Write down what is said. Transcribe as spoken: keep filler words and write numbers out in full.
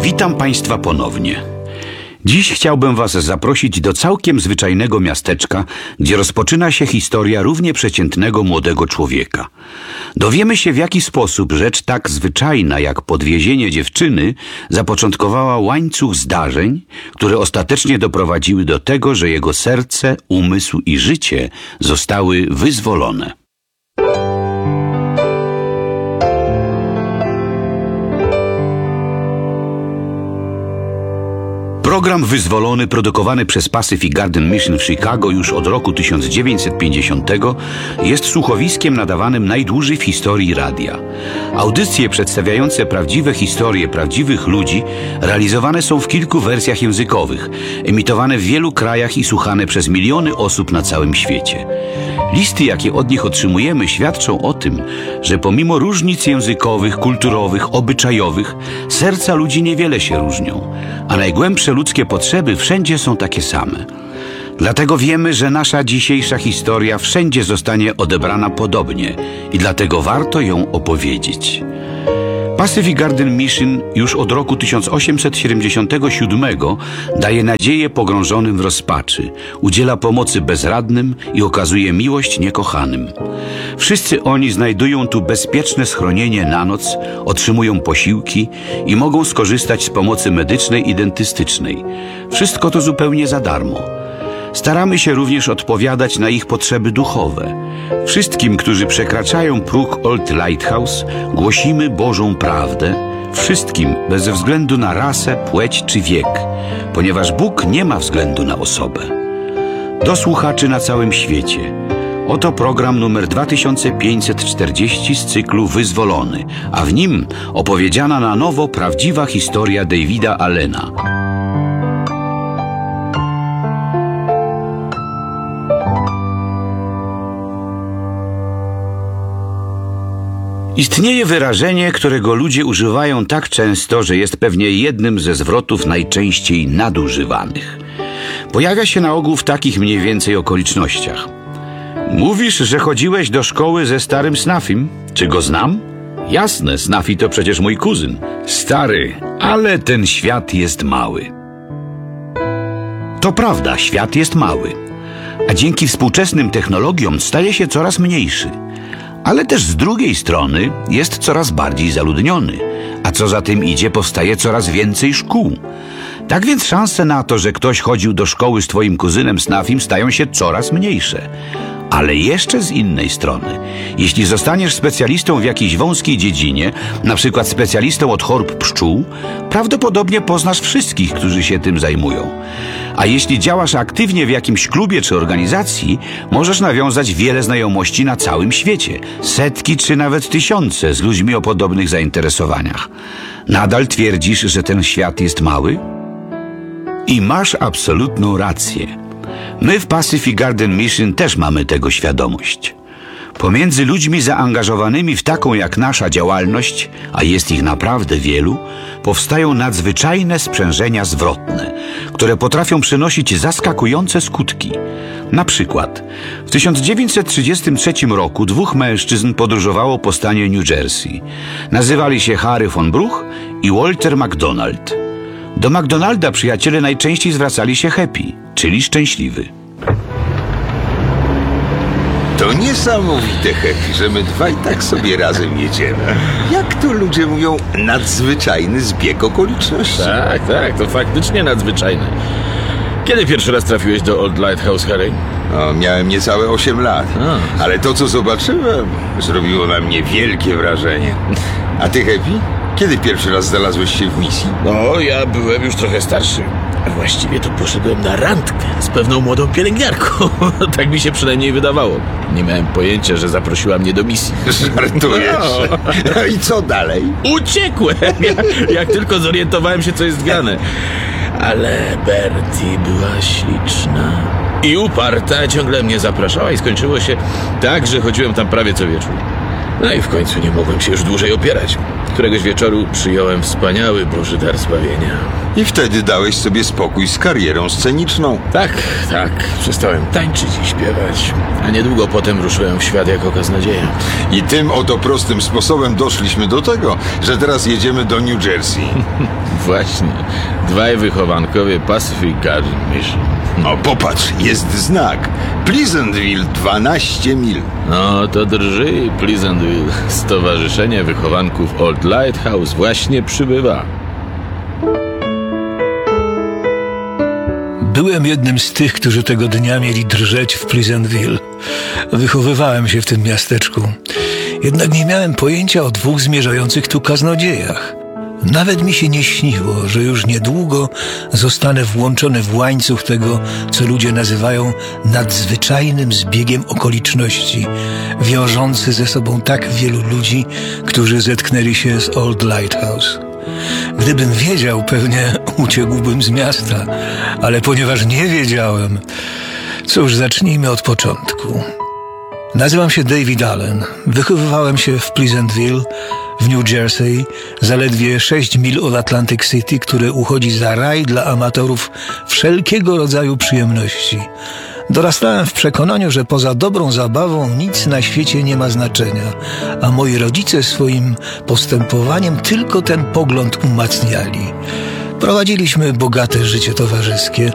Witam Państwa ponownie. Dziś chciałbym Was zaprosić do całkiem zwyczajnego miasteczka, gdzie rozpoczyna się historia równie przeciętnego młodego człowieka. Dowiemy się, w jaki sposób rzecz tak zwyczajna jak podwiezienie dziewczyny zapoczątkowała łańcuch zdarzeń, które ostatecznie doprowadziły do tego, że jego serce, umysł i życie zostały wyzwolone. Program Wyzwolony, produkowany przez Pacific Garden Mission w Chicago już od roku tysiąc dziewięćset pięćdziesiątego, jest słuchowiskiem nadawanym najdłużej w historii radia. Audycje przedstawiające prawdziwe historie prawdziwych ludzi realizowane są w kilku wersjach językowych, emitowane w wielu krajach i słuchane przez miliony osób na całym świecie. Listy, jakie od nich otrzymujemy, świadczą o tym, że pomimo różnic językowych, kulturowych, obyczajowych, serca ludzi niewiele się różnią, a najgłębsze ludzkie potrzeby wszędzie są takie same. Dlatego wiemy, że nasza dzisiejsza historia wszędzie zostanie odebrana podobnie i dlatego warto ją opowiedzieć. Pacific Garden Mission już od roku tysiąc osiemset siedemdziesiątego siódmego daje nadzieję pogrążonym w rozpaczy, udziela pomocy bezradnym i okazuje miłość niekochanym. Wszyscy oni znajdują tu bezpieczne schronienie na noc, otrzymują posiłki i mogą skorzystać z pomocy medycznej i dentystycznej. Wszystko to zupełnie za darmo. Staramy się również odpowiadać na ich potrzeby duchowe. Wszystkim, którzy przekraczają próg Old Lighthouse, głosimy Bożą prawdę. Wszystkim, bez względu na rasę, płeć czy wiek, ponieważ Bóg nie ma względu na osobę. Do słuchaczy na całym świecie. Oto program numer dwa tysiące pięćset czterdzieści z cyklu Wyzwolony, a w nim opowiedziana na nowo prawdziwa historia Davida Allena. Istnieje wyrażenie, którego ludzie używają tak często, że jest pewnie jednym ze zwrotów najczęściej nadużywanych. Pojawia się na ogół w takich mniej więcej okolicznościach. Mówisz, że chodziłeś do szkoły ze starym Snafim? Czy go znam? Jasne, Snafi to przecież mój kuzyn. Stary, ale ten świat jest mały. To prawda, świat jest mały, a dzięki współczesnym technologiom staje się coraz mniejszy. Ale też z drugiej strony jest coraz bardziej zaludniony, a co za tym idzie, powstaje coraz więcej szkół. Tak więc szanse na to, że ktoś chodził do szkoły z twoim kuzynem Snafim, stają się coraz mniejsze. Ale jeszcze z innej strony, jeśli zostaniesz specjalistą w jakiejś wąskiej dziedzinie, na przykład specjalistą od chorób pszczół, prawdopodobnie poznasz wszystkich, którzy się tym zajmują. A jeśli działasz aktywnie w jakimś klubie czy organizacji, możesz nawiązać wiele znajomości na całym świecie, setki czy nawet tysiące z ludźmi o podobnych zainteresowaniach. Nadal twierdzisz, że ten świat jest mały? I masz absolutną rację. My w Pacific Garden Mission też mamy tego świadomość. Pomiędzy ludźmi zaangażowanymi w taką jak nasza działalność, a jest ich naprawdę wielu, powstają nadzwyczajne sprzężenia zwrotne, które potrafią przynosić zaskakujące skutki. Na przykład w tysiąc dziewięćset trzydziestym trzecim roku dwóch mężczyzn podróżowało po stanie New Jersey. Nazywali się Harry von Bruch i Walter McDonald. Do McDonalda przyjaciele najczęściej zwracali się Happy, czyli szczęśliwy. To niesamowite, Happy, że my dwaj tak sobie razem jedziemy. Jak to ludzie mówią, nadzwyczajny zbieg okoliczności. Tak, tak, to faktycznie nadzwyczajne. Kiedy pierwszy raz trafiłeś do Old Lighthouse, Harry? No, miałem niecałe osiem lat, A. ale to, co zobaczyłem, zrobiło na mnie wielkie wrażenie. A ty, Happy? Kiedy pierwszy raz znalazłeś się w misji? No, ja byłem już trochę starszy. Właściwie to poszedłem na randkę z pewną młodą pielęgniarką. Tak mi się przynajmniej wydawało. Nie miałem pojęcia, że zaprosiła mnie do misji. Żartujesz? No. I co dalej? Uciekłem, jak, jak tylko zorientowałem się, co jest grane. Ale Bertie była śliczna i uparta, ciągle mnie zapraszała i skończyło się tak, że chodziłem tam prawie co wieczór. No i w końcu nie mogłem się już dłużej opierać. Któregoś wieczoru przyjąłem wspaniały Boży dar zbawienia. I wtedy dałeś sobie spokój z karierą sceniczną. Tak, tak. Przestałem tańczyć i śpiewać. A niedługo potem ruszyłem w świat jako kaznodzieja. I tym oto prostym sposobem doszliśmy do tego, że teraz jedziemy do New Jersey. Właśnie. Dwaj wychowankowie Pacific Garden Mission. No popatrz, jest znak. Pleasantville dwanaście mil. No to drży Pleasantville. Stowarzyszenie Wychowanków Old Lighthouse właśnie przybywa. Byłem jednym z tych, którzy tego dnia mieli drżeć w Pleasantville. Wychowywałem się w tym miasteczku. Jednak nie miałem pojęcia o dwóch zmierzających tu kaznodziejach. Nawet mi się nie śniło, że już niedługo zostanę włączony w łańcuch tego, co ludzie nazywają nadzwyczajnym zbiegiem okoliczności, wiążący ze sobą tak wielu ludzi, którzy zetknęli się z Old Lighthouse. Gdybym wiedział, pewnie uciekłbym z miasta, ale ponieważ nie wiedziałem, cóż, zacznijmy od początku. Nazywam się David Allen. Wychowywałem się w Pleasantville, w New Jersey, zaledwie sześć mil od Atlantic City, które uchodzi za raj dla amatorów wszelkiego rodzaju przyjemności. Dorastałem w przekonaniu, że poza dobrą zabawą nic na świecie nie ma znaczenia, a moi rodzice swoim postępowaniem tylko ten pogląd umacniali. Prowadziliśmy bogate życie towarzyskie,